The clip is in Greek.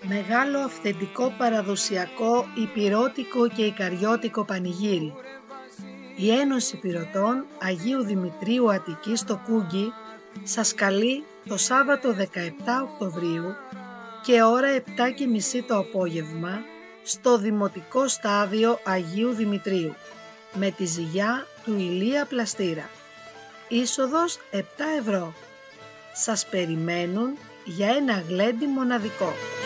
Μεγάλο αυθεντικό παραδοσιακό υπηρώτικο και ικαριώτικο πανηγύρι. Η Ένωση Υπηρωτών Αγίου Δημητρίου Αττικής στο Κούγκι σας καλεί το Σάββατο 17 Οκτωβρίου και ώρα 7:30 το απόγευμα στο Δημοτικό Στάδιο Αγίου Δημητρίου με τη ζυγιά του Ηλία Πλαστήρα. Είσοδος 7 ευρώ. Σας περιμένουν για ένα γλέντι μοναδικό.